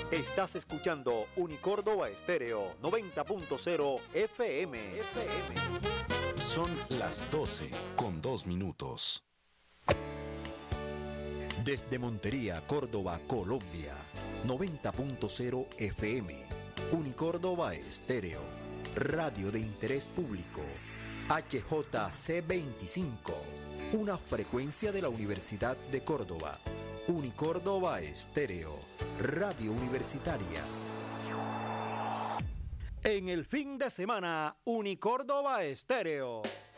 Estás escuchando Unicórdoba Estéreo 90.0 FM. Son las 12:02. Desde Montería, Córdoba, Colombia, 90.0 FM. Unicórdoba Estéreo, radio de interés público. HJC25, una frecuencia de la Universidad de Córdoba. Unicórdoba Estéreo, radio universitaria. En el fin de semana, Unicórdoba Estéreo.